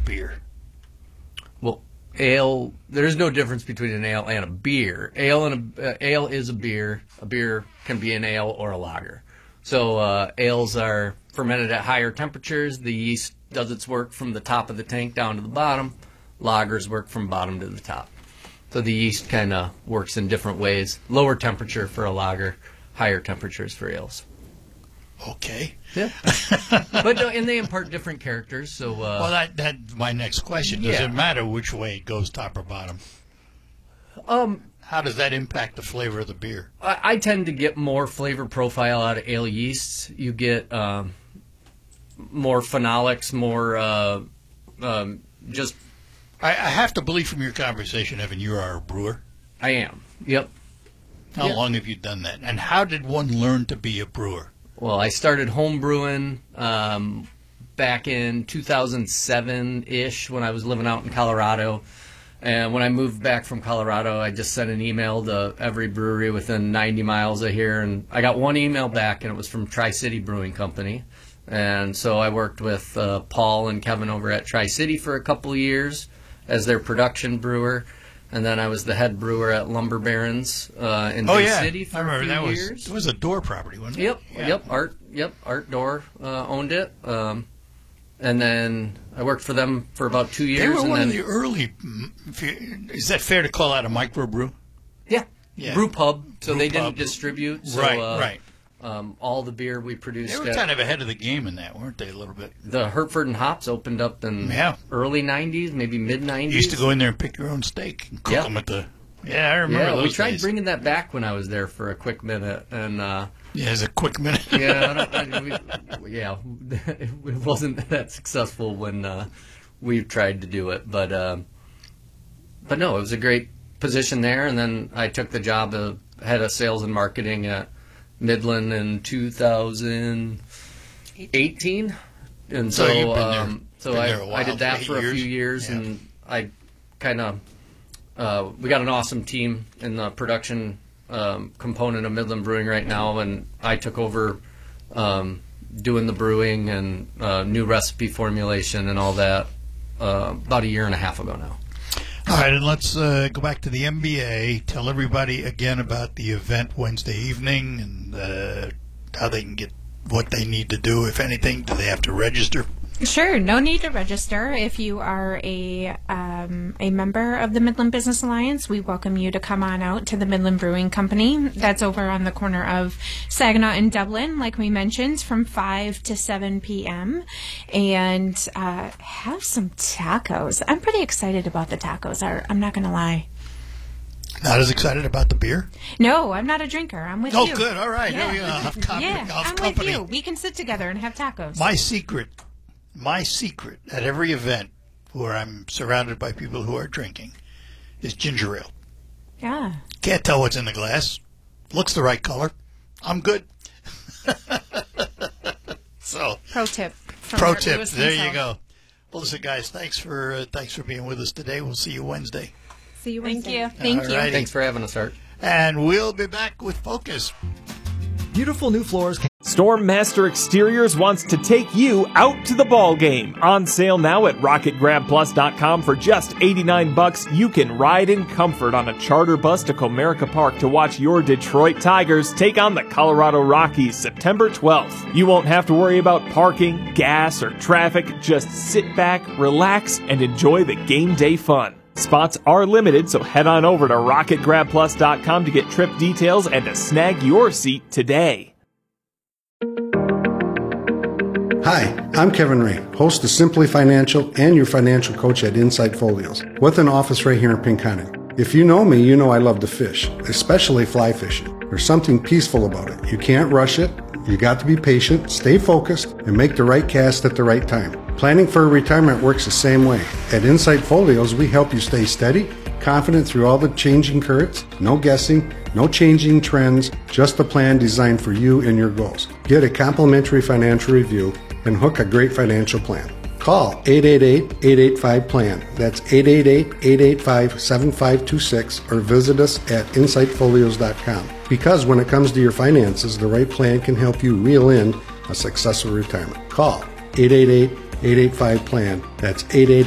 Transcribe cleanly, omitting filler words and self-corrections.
beer? Well, ale, there's no difference between an ale and a beer. Ale is a beer. A beer can be an ale or a lager. So ales are fermented at higher temperatures. The yeast does its work from the top of the tank down to the bottom. Lagers work from bottom to the top. So the yeast kind of works in different ways. Lower temperature for a lager, higher temperatures for ales. Okay. Yeah. But and they impart different characters. So well, that's my next question. Does it matter which way it goes, top or bottom? How does that impact the flavor of the beer? I tend to get more flavor profile out of ale yeasts. You get more phenolics, more just. I have to believe from your conversation, Evan, you are a brewer. I am. Yep. How long have you done that? And how did one learn to be a brewer? Well, I started home brewing back in 2007-ish when I was living out in Colorado. And when I moved back from Colorado, I just sent an email to every brewery within 90 miles of here. And I got one email back, and it was from Tri-City Brewing Company. And so I worked with Paul and Kevin over at Tri-City for a couple of years as their production brewer. And then I was the head brewer at Lumber Barons in Bay City for a few years. It was a Door property, wasn't it? Yep. Art Door owned it. And then I worked for them for about 2 years. They were one of the early. Is that fair to call out a microbrew? Yeah. Brew pub. So they didn't distribute. So, right. All the beer we produced. They were kind of ahead of the game in that, weren't they, a little bit? The Hertford and Hops opened up in early 90s, maybe mid-90s. You used to go in there and pick your own steak and cook them at the... Yeah, I remember those we tried days. Bringing that back when I was there for a quick minute. And as a quick minute. It wasn't that successful when we tried to do it. But no, it was a great position there. And then I took the job of head of sales and marketing at Midland in 2018, and so I did that for a few years, and I kind of we got an awesome team in the production component of Midland Brewing right now, and I took over doing the brewing and new recipe formulation and all that about a year and a half ago now. All right, and let's go back to the MBA. Tell everybody again about the event Wednesday evening and how they can get what they need to do, if anything. Do they have to register? Sure, no need to register. If you are a member of the Midland Business Alliance, we welcome you to come on out to the Midland Brewing Company. That's over on the corner of Saginaw and Dublin, like we mentioned, from 5 to 7 p.m. And have some tacos. I'm pretty excited about the tacos. I'm not going to lie. Not as excited about the beer? No, I'm not a drinker. I'm with you. Oh, good. All right. Here we go. I'm with you. We can sit together and have tacos. My secret at every event where I'm surrounded by people who are drinking is ginger ale. Yeah. Can't tell what's in the glass. Looks the right color. I'm good. So pro tip. There you go. Well, listen, guys, thanks for being with us today. We'll see you Wednesday. See you Wednesday. Thank you. Thanks for having us, Art. And we'll be back with Focus. Beautiful new floors. Stormmaster Exteriors wants to take you out to the ball game. On sale now at RocketGrabPlus.com for just $89. You can ride in comfort on a charter bus to Comerica Park to watch your Detroit Tigers take on the Colorado Rockies September 12th. You won't have to worry about parking, gas, or traffic. Just sit back, relax, and enjoy the game day fun. Spots are limited, so head on over to RocketGrabPlus.com to get trip details and to snag your seat today. Hi, I'm Kevin Ray, host of Simply Financial and your financial coach at Insight Folios, with an office right here in Pinconning. If you know me, you know I love to fish, especially fly fishing. There's something peaceful about it. You can't rush it. You got to be patient, stay focused, and make the right cast at the right time. Planning for retirement works the same way. At Insight Folios, we help you stay steady, confident through all the changing currents, no guessing, no changing trends, just a plan designed for you and your goals. Get a complimentary financial review and hook a great financial plan. Call 888-885-PLAN. That's 888-885-7526 or visit us at insightfolios.com. Because when it comes to your finances, the right plan can help you reel in a successful retirement. Call 888-885-PLAN. That's 888